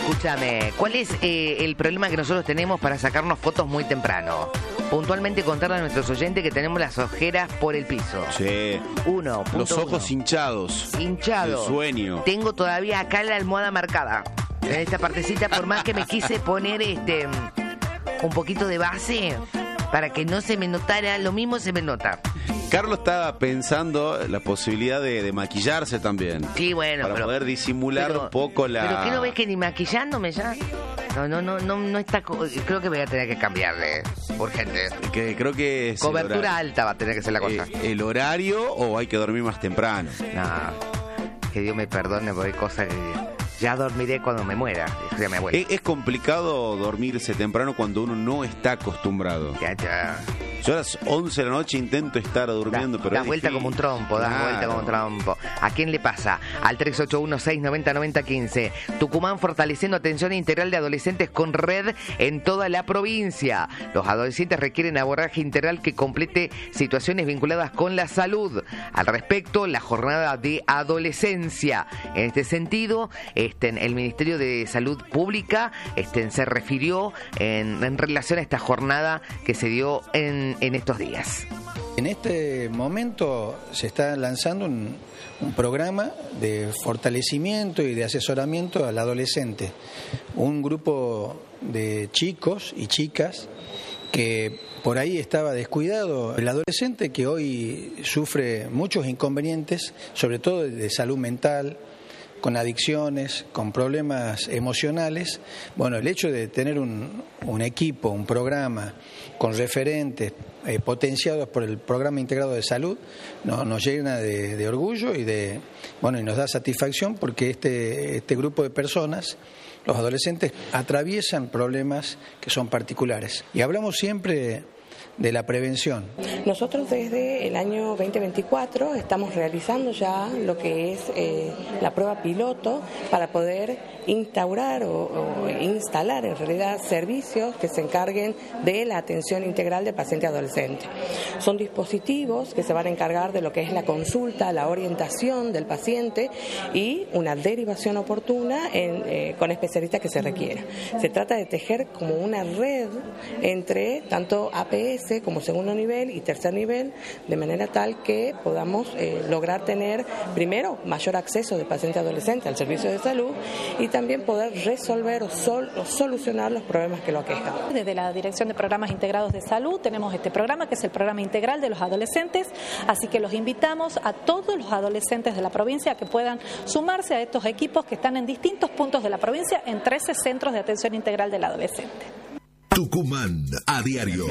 Escúchame, ¿cuál es el problema que nosotros tenemos para sacarnos fotos muy temprano? Puntualmente contarle a nuestros oyentes que tenemos las ojeras por el piso. Sí. Los ojos hinchados. Hinchados. El sueño. Tengo todavía acá la almohada marcada. En esta partecita, por más que me quise poner un poquito de base para que no se me notara, lo mismo se me nota. Carlos estaba pensando la posibilidad de maquillarse también. Sí, bueno, para poder disimular un poco la... ¿Pero qué no ves que ni maquillándome ya? No está... Creo que voy a tener que cambiarle, urgente. Que creo que es cobertura alta va a tener que ser la cosa. ¿El horario o hay que dormir más temprano? No, que Dios me perdone porque hay cosas que... Ya dormiré cuando me muera, decía mi abuela. Es complicado dormirse temprano cuando uno no está acostumbrado. Ya. Yo a las 11 de la noche intento estar durmiendo, pero das vuelta como un trompo, das vuelta como un trompo. ¿A quién le pasa? Al 381-690-9015. Tucumán fortaleciendo atención integral de adolescentes con red en toda la provincia. Los adolescentes requieren abordaje integral que complete situaciones vinculadas con la salud. Al respecto, la jornada de adolescencia. En este sentido, el Ministerio de Salud Pública se refirió en relación a esta jornada que se dio en estos días. En este momento se está lanzando un programa de fortalecimiento y de asesoramiento al adolescente. Un grupo de chicos y chicas que por ahí estaba descuidado. El adolescente que hoy sufre muchos inconvenientes, sobre todo de salud mental, con adicciones, con problemas emocionales. Bueno, el hecho de tener un equipo, un programa con referentes potenciados por el Programa Integrado de Salud nos llena de orgullo y nos da satisfacción porque este grupo de personas, los adolescentes, atraviesan problemas que son particulares. Y hablamos siempre de la prevención. Nosotros desde el año 2024 estamos realizando ya lo que es la prueba piloto para poder instaurar o instalar en realidad servicios que se encarguen de la atención integral de paciente adolescente. Son dispositivos que se van a encargar de lo que es la consulta, la orientación del paciente y una derivación oportuna con especialistas que se requiera. Se trata de tejer como una red entre tanto APS como segundo nivel y tercer nivel, de manera tal que podamos lograr tener, primero, mayor acceso de paciente adolescente al servicio de salud y también poder resolver o solucionar los problemas que lo aquejan. Desde la Dirección de Programas Integrados de Salud tenemos este programa que es el Programa Integral de los Adolescentes, así que los invitamos a todos los adolescentes de la provincia a que puedan sumarse a estos equipos que están en distintos puntos de la provincia en 13 centros de atención integral del adolescente. Tucumán a diario.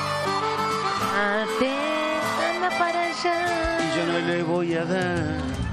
Anda para allá. Y yo no le voy a dar